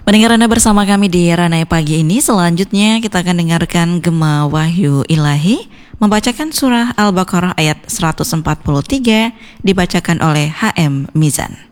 Pendengar Anda bersama kami di Ranai Pagi ini. Selanjutnya kita akan dengarkan Gema Wahyu Ilahi membacakan surah Al-Baqarah ayat 143 dibacakan oleh HM Mizan.